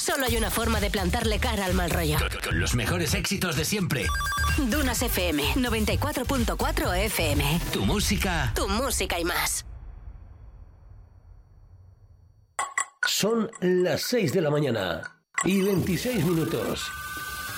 Solo hay una forma de plantarle cara al mal rollo. Con los mejores éxitos de siempre. Dunas FM 94.4 FM. Tu música. Tu música y más. Son las 6 de la mañana y 26 minutos.